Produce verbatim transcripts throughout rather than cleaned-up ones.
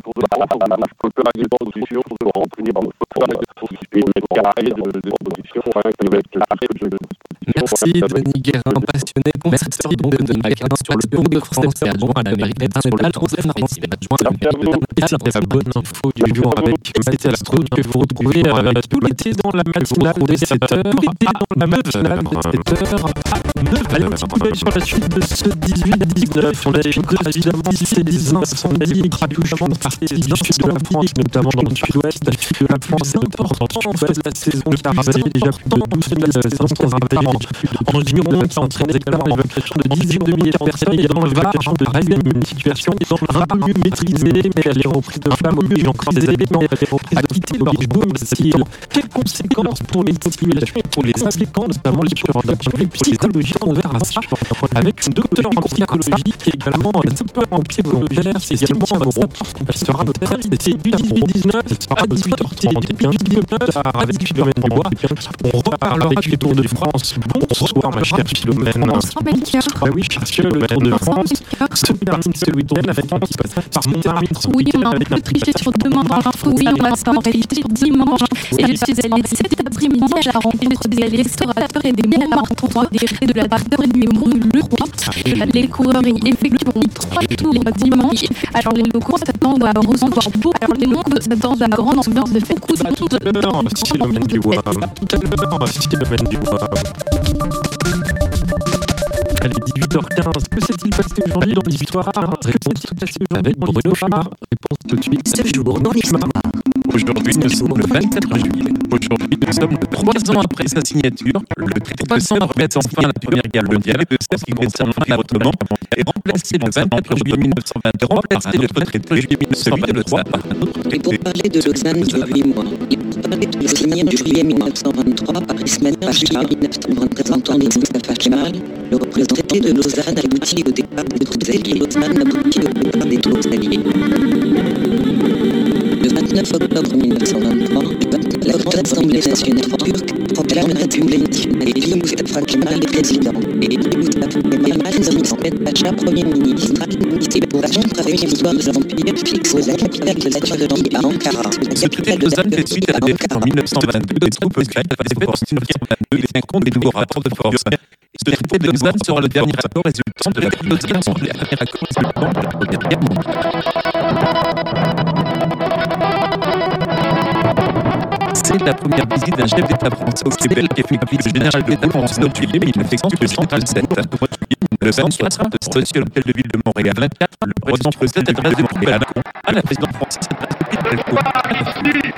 Merci Denis Guérin, passionné conversateur de Denis Guérin sur le Tour de France et adjoint à l'Amérique nationale, adjoint à l'Amérique nationale. Bonne info du jour avec Mathilde Astro que vous retrouvez euh, tout l'été dans la matinale des sept heures. Tout l'été dans la matinale des sept heures à neuf heures. Un petit coup d'œil sur la suite de ce dix-huit dix-neuf. On a évidemment ces incendies touchant une partie du sud de la France, notamment dans le sud-ouest de la France. C'est important. Sud-ouest, la saison qui a ravagé déjà plus de douze mille cinq cents ravagés en Gironde, qui entraîne également l'évacuation de dix-deux mille personnes. Et dans le Var, de Rennes, une situation un peu mieux maîtrisée, mais elle est reprise de flammes. Il y a encore des éléments à quitter leur domicile. Quelles conséquences pour les populations et pour les impliquants, notamment les tueurs d'activité psychologiques, on verra ça avec une docteure en psychologie qui est également un peu en pied volontaire. C'est également un gros qui sera notre invité. C'est du dix-huit dix-neuf, ce sera dix-huit heures trente et bien dix-neuf avec Philomène Dubois. On reparlera du Tour de France. Bonsoir ma chère Philomène. Bonsoir Melchior. Bah oui, cher le Tour de France se termine ce week-end avec un qui passe par mon termine. Oui, on a un peu triché sur demain dans l'info. Oui, on va s'en réalité sur dimanche. Et je suis allée cet après-midi à la rencontre des restaurateurs et des mélamartons des raies de la Bardeur et du Mont-le-Roi. Les coureurs effectueront trois tours dimanche. Alors les locaux s'attendent à recevoir beaucoup. Alors les locaux s'attendent à une grande ambiance de fête. Beaucoup de monde. Tout à l'heure, Philomène Dubois. Tout à l'heure, Philomène Dubois. Allez, dix-huit heures quinze, que s'est-il passé aujourd'hui dans l'histoire? Réponse tout à fait avec Bruno Chamard. Réponse tout de suite. Ce jour dans l'histoire. Aujourd'hui, nous sommes le vingt-quatre juillet. Aujourd'hui, nous sommes trois ans après sa signature. Le traité de Sèvres remet enfin la Première Guerre mondiale et de Sèvres qui concerne l'avortement est remplacé le vingt-quatre juillet mille neuf cent vingt-deux, remplacé le traité de juillet mille neuf cent vingt-trois par un autre Et pour traité. parler de Lausanne du huit mois, et pour parler de la signature du juillet mille neuf cent vingt-trois par Ismaël Pacha, représentant des Mustafa Kemal, le représentant de Lausanne aboutit au départ des troupes alliées. Lausanne aboutit au départ des troupes alliées. Le vingt-neuf octobre mille neuf cent vingt-trois, la Haute Assemblée nationale turque proclame la République et élit Mustafa Kemal président. Et élit Mustafa Kemal Ismaël Pacha premier ministre. Et pour agir avec l'histoire de l'Empire fixe la capitale de la Turquie à Ankara. Ce traité de Lausanne fait suite à la défaite en mille neuf cent vingt-deux des troupes grecques par les forces turques et tient compte des nouveaux rapports de force. Ce traité de Lausanne sera le dernier accord résultant de la crise de Lausanne, le dernier accord résultant de la Première Guerre mondiale. C'est la première visite d'un chef d'État français au Québec effectuée le général de Gaulle en juillet mille neuf cent soixante-sept. Le vingt-quatre, station de l'hôtel de ville de Montréal. vingt-quatre, le président français adresse de Montréal à la présidente française adresse de Pétalco.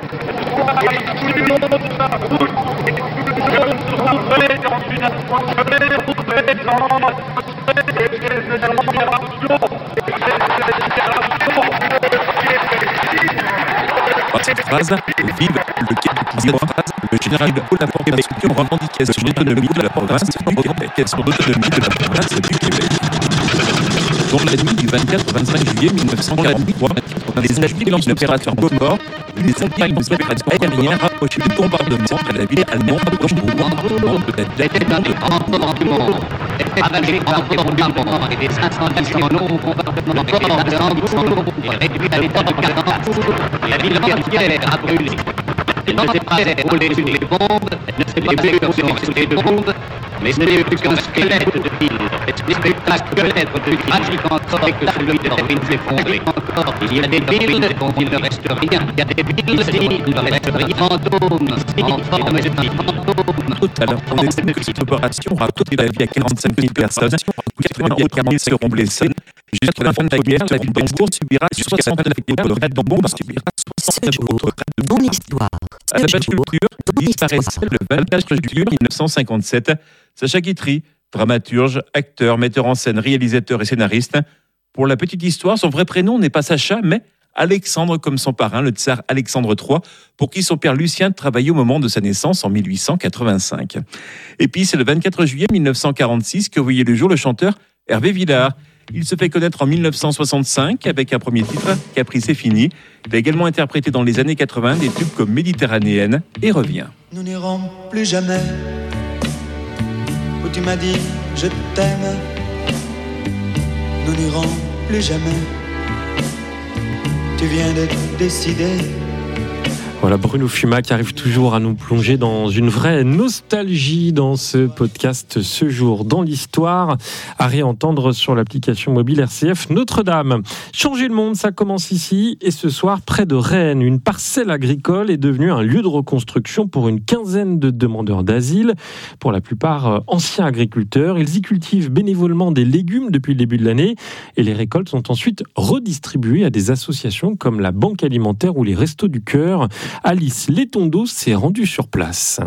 Par cette phrase, vive le Québec, le général de Gaulle apporte la soutien aux revendications d'autonomie de la province du Québec et son autonomie de la province du Québec. Dans la nuit du vingt-quatre au vingt-cinq juillet mille neuf cent quarante-trois, les Alliés lancent l'opération Comore, les Alliés lancent l'opération aérienne rapprochée du bombardement à la ville allemande d'Hambourg, de la C'était un grand du monde. Ravagé par environ et des cinq cents nationaux au bombardement des ports de Hambourg et réduit à l'état de catastrophe. La ville entière a brûlé. Elle n'était pas épaulée sous les bombes, elle ne s'était plus que sous les bombes, mais ce n'est plus qu'un squelette de ville. Ce n'est qu'un squelette plus tragique encore que celui des ruines effondrées. Encore, il y a des villes dont il ne reste rien. Il y a des villes dont il ne reste rien. Fantômes, en forme de fantômes. Tout à l'heure, on estime que cette opération aura coûté la vie à quarante-cinq mille personnes, quatre-vingt mille seront blessés. Jusqu'à la fin de la guerre, la ville d'Hambourg subira soixante-neuf grenades de bombes, subira soixante-neuf autres grenades de Dans bombes. l'histoire. À la bâche culture disparaissait le vingt-quatre juillet mille neuf cent cinquante-sept. Sacha Guitry, dramaturge, acteur, metteur en scène, réalisateur et scénariste. Pour la petite histoire, son vrai prénom n'est pas Sacha, mais Alexandre comme son parrain, le tsar Alexandre trois, pour qui son père Lucien travaillait au moment de sa naissance en mille huit cent quatre-vingt-cinq. Et puis c'est le vingt-quatre juillet mille neuf cent quarante-six que voyait le jour le chanteur Hervé Villard. Il se fait connaître en mille neuf cent soixante-cinq avec un premier titre, Caprice c'est fini. Il a également interprété dans les années quatre-vingts des tubes comme Méditerranéenne et Revient. Nous n'irons plus jamais où tu m'as dit je t'aime. Nous n'irons plus jamais tu viens de décider. Voilà, Bruno Fuma qui arrive toujours à nous plonger dans une vraie nostalgie dans ce podcast Ce jour dans l'histoire, à réentendre sur l'application mobile R C F Notre-Dame. Changer le monde, ça commence ici et ce soir près de Rennes. Une parcelle agricole est devenue un lieu de reconstruction pour une quinzaine de demandeurs d'asile, pour la plupart anciens agriculteurs. Ils y cultivent bénévolement des légumes depuis le début de l'année et les récoltes sont ensuite redistribuées à des associations comme la Banque alimentaire ou les Restos du Cœur. Alice Letondo s'est rendue sur place.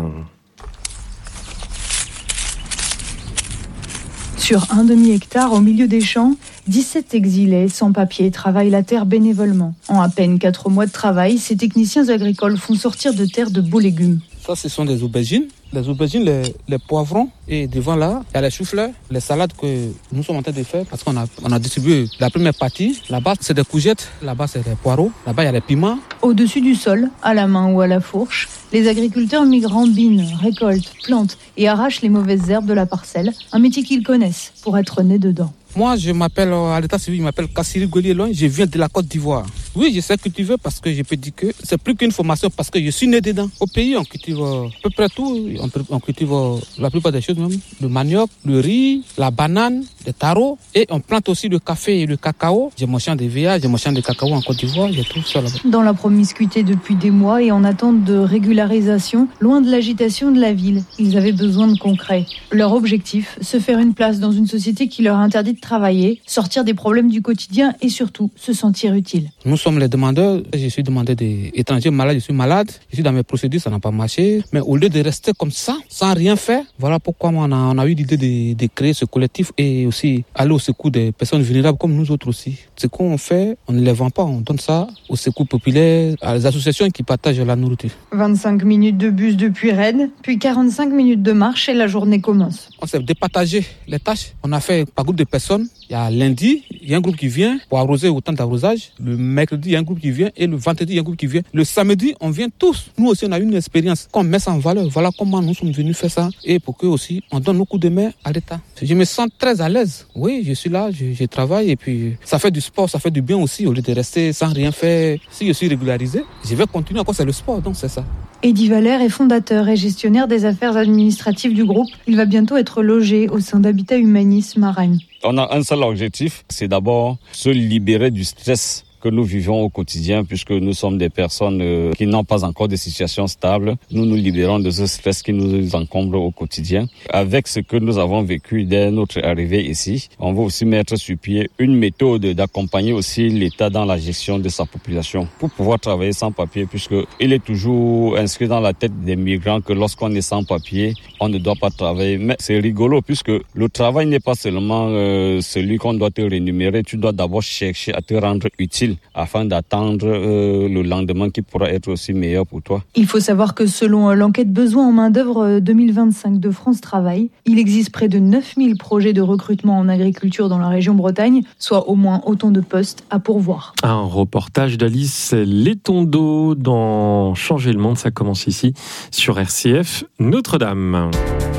Sur un demi-hectare au milieu des champs, dix-sept exilés sans papier travaillent la terre bénévolement. En à peine quatre mois de travail, ces techniciens agricoles font sortir de terre de beaux légumes. Ça, ce sont des aubergines. Les aubergines, les, les poivrons et devant là, il y a les choux-fleurs, les salades que nous sommes en train de faire parce qu'on a, on a distribué la première partie. Là-bas, c'est des courgettes, là-bas, c'est des poireaux, là-bas, il y a des piments. Au-dessus du sol, à la main ou à la fourche, les agriculteurs migrants binent, récoltent, plantent et arrachent les mauvaises herbes de la parcelle, un métier qu'ils connaissent pour être nés dedans. Moi, je m'appelle, à l'état civil, je m'appelle Kassiri Golielon, je viens de la Côte d'Ivoire. Oui, je sais cultiver parce que je peux dire que c'est plus qu'une formation parce que je suis né dedans. Au pays, on cultive à peu près tout. On cultive la plupart des choses même. Le manioc, le riz, la banane, le taro. Et on plante aussi le café et le cacao. J'ai mon champ de V A, j'ai mon champ de cacao en Côte d'Ivoire, j'ai tout ça là-bas. Dans la promiscuité depuis des mois et en attente de régularisation, loin de l'agitation de la ville, ils avaient besoin de concret. Leur objectif, se faire une place dans une société qui leur interdit de travailler, sortir des problèmes du quotidien et surtout se sentir utile. Nous sommes les demandeurs. Je suis demandeur des étrangers malades, je suis malade. Je suis dans mes procédures, ça n'a pas marché. Mais au lieu de rester comme ça, sans rien faire, voilà pourquoi on a, on a eu l'idée de, de créer ce collectif et aussi aller au secours des personnes vulnérables comme nous autres aussi. Ce qu'on fait, on ne les vend pas, on donne ça au secours populaire, à les associations qui partagent la nourriture. vingt-cinq minutes de bus depuis Rennes, puis quarante-cinq minutes de marche et la journée commence. On s'est départagé les tâches. On a fait par groupe de personnes. Il y a lundi, il y a un groupe qui vient pour arroser autant d'arrosage. Le mercredi, il y a un groupe qui vient et le vendredi, il y a un groupe qui vient. Le samedi, on vient tous. Nous aussi, on a eu une expérience qu'on met ça en valeur. Voilà comment nous sommes venus faire ça et pour que aussi on donne nos coups de main à l'État. Je me sens très à l'aise. Oui, je suis là, je, je travaille et puis ça fait du sport, ça fait du bien aussi au lieu de rester sans rien faire. Si je suis régularisé, je vais continuer encore, c'est le sport, donc c'est ça. Eddy Valère est fondateur et gestionnaire des affaires administratives du groupe. Il va bientôt être logé au sein d'Habitat Humanisme à Rennes. On a un seul objectif, c'est d'abord se libérer du stress que nous vivons au quotidien, puisque nous sommes des personnes euh, qui n'ont pas encore de situation stable. Nous nous libérons de ce stress qui nous encombre au quotidien. Avec ce que nous avons vécu dès notre arrivée ici, on va aussi mettre sur pied une méthode d'accompagner aussi l'État dans la gestion de sa population pour pouvoir travailler sans papier, puisque il est toujours inscrit dans la tête des migrants que lorsqu'on est sans papier, on ne doit pas travailler. Mais c'est rigolo, puisque le travail n'est pas seulement euh, celui qu'on doit te rémunérer, tu dois d'abord chercher à te rendre utile afin d'attendre euh, le lendemain qui pourra être aussi meilleur pour toi. Il faut savoir que selon l'enquête besoin en main-d'œuvre deux mille vingt-cinq de France Travail, il existe près de neuf mille projets de recrutement en agriculture dans la région Bretagne, soit au moins autant de postes à pourvoir. Un reportage d'Alice Letondo dans Changer le monde, ça commence ici sur R C F Notre-Dame.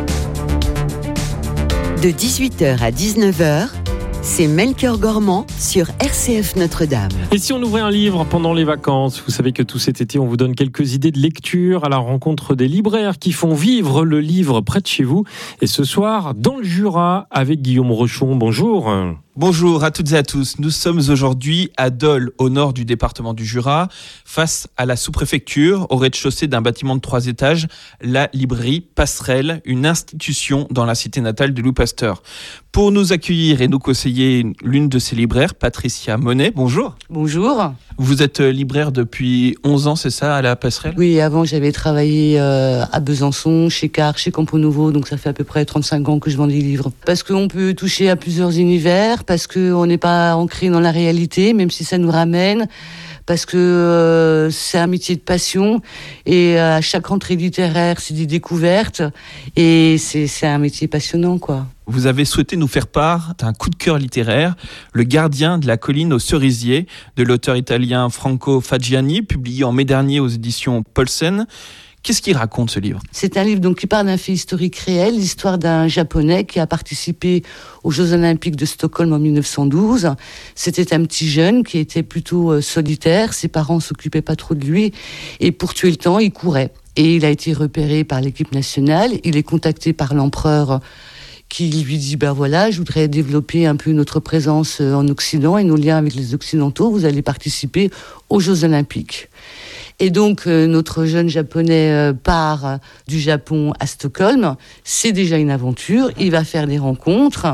De dix-huit heures à dix-neuf heures, c'est Melchior Gormand sur R C F Notre-Dame. Et si on ouvrait un livre pendant les vacances, vous savez que tout cet été, on vous donne quelques idées de lecture à la rencontre des libraires qui font vivre le livre près de chez vous. Et ce soir, dans le Jura, avec Guillaume Rochon. Bonjour. Bonjour à toutes et à tous. Nous sommes aujourd'hui à Dole, au nord du département du Jura, face à la sous-préfecture, au rez-de-chaussée d'un bâtiment de trois étages, la librairie Passerelle, une institution dans la cité natale de Louis Pasteur. Pour nous accueillir et nous conseiller l'une de ses libraires, Patricia Monet, bonjour. Bonjour. Vous êtes libraire depuis onze ans, c'est ça, à la Passerelle ? Oui, avant j'avais travaillé euh, à Besançon, chez Car, chez Campo Nouveau, donc ça fait à peu près trente-cinq ans que je vends des livres. Parce qu'on peut toucher à plusieurs univers, parce qu'on n'est pas ancré dans la réalité, même si ça nous ramène, parce que euh, c'est un métier de passion, et à chaque rentrée littéraire, c'est des découvertes, et c'est, c'est un métier passionnant, quoi. Vous avez souhaité nous faire part d'un coup de cœur littéraire, Le gardien de la colline aux cerisiers, de l'auteur italien Franco Faggiani, publié en mai dernier aux éditions Paulsen. Qu'est-ce qu'il raconte ce livre ? C'est un livre donc, qui parle d'un fait historique réel, l'histoire d'un Japonais qui a participé aux Jeux Olympiques de Stockholm en mille neuf cent douze. C'était un petit jeune qui était plutôt euh, solitaire, ses parents ne s'occupaient pas trop de lui, et pour tuer le temps, il courait. Et il a été repéré par l'équipe nationale, il est contacté par l'empereur qui lui dit, ben voilà, je voudrais développer un peu notre présence en Occident et nos liens avec les Occidentaux, vous allez participer aux Jeux Olympiques. Et donc, euh, notre jeune Japonais euh, part du Japon à Stockholm, c'est déjà une aventure, il va faire des rencontres,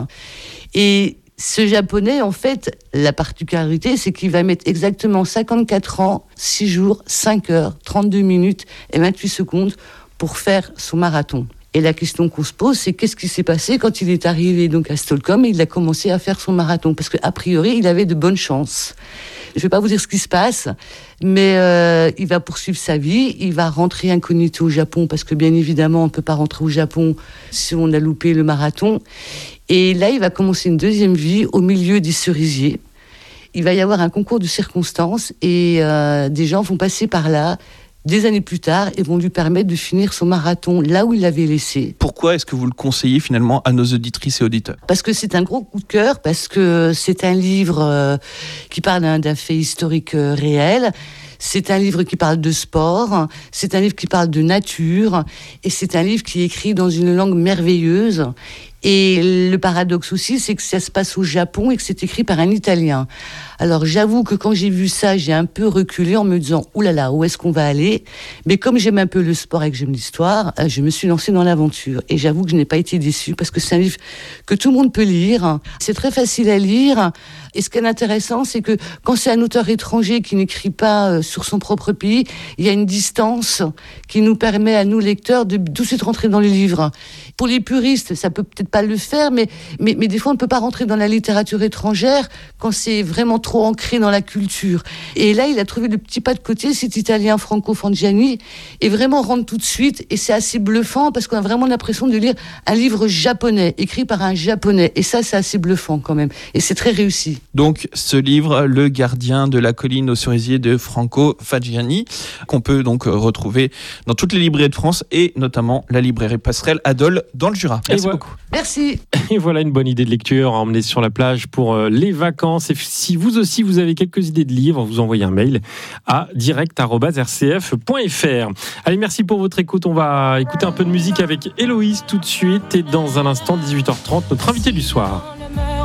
et ce Japonais, en fait, la particularité, c'est qu'il va mettre exactement cinquante-quatre ans, six jours, cinq heures, trente-deux minutes et vingt-huit secondes pour faire son marathon. Et la question qu'on se pose, c'est qu'est-ce qui s'est passé quand il est arrivé donc à Stockholm et il a commencé à faire son marathon ? Parce qu'a priori, il avait de bonnes chances. Je ne vais pas vous dire ce qui se passe, mais euh, il va poursuivre sa vie, il va rentrer incognito au Japon, parce que bien évidemment, on ne peut pas rentrer au Japon si on a loupé le marathon. Et là, il va commencer une deuxième vie au milieu des cerisiers. Il va y avoir un concours de circonstances et euh, des gens vont passer par là des années plus tard et vont lui permettre de finir son marathon là où il l'avait laissé. Pourquoi est-ce que vous le conseillez finalement à nos auditrices et auditeurs ? Parce que c'est un gros coup de cœur, parce que c'est un livre euh, qui parle d'un, d'un fait historique euh, réel. C'est un livre qui parle de sport, c'est un livre qui parle de nature, et c'est un livre qui est écrit dans une langue merveilleuse. Et le paradoxe aussi, c'est que ça se passe au Japon et que c'est écrit par un Italien. Alors j'avoue que quand j'ai vu ça, j'ai un peu reculé en me disant « Ouh là là, où est-ce qu'on va aller ?» Mais comme j'aime un peu le sport et que j'aime l'histoire, je me suis lancée dans l'aventure. Et j'avoue que je n'ai pas été déçue parce que c'est un livre que tout le monde peut lire. C'est très facile à lire. Et ce qui est intéressant, c'est que quand c'est un auteur étranger qui n'écrit pas sur son propre pays, il y a une distance qui nous permet à nous, lecteurs, de tout de suite rentrer dans les livres. Pour les puristes, ça peut peut-être pas le faire, mais, mais, mais des fois, on ne peut pas rentrer dans la littérature étrangère quand c'est vraiment trop ancré dans la culture. Et là, il a trouvé le petit pas de côté, cet Italien Franco Fangiani, et vraiment rentre tout de suite, et c'est assez bluffant, parce qu'on a vraiment l'impression de lire un livre japonais, écrit par un Japonais, et ça, c'est assez bluffant quand même, et c'est très réussi. Donc, ce livre, Le gardien de la colline aux cerisiers de Franco Fangiani, qu'on peut donc retrouver dans toutes les librairies de France, et notamment la librairie Passerelle à Dole, dans le Jura. Merci voilà. beaucoup. Merci. Et voilà une bonne idée de lecture à emmener sur la plage pour euh, les vacances. Et si vous aussi vous avez quelques idées de livres, vous envoyez un mail à direct arobase r c f point f r. Allez, merci pour votre écoute. On va écouter un peu de musique avec Héloïse tout de suite. Et dans un instant, dix-huit heures trente, notre invité du soir.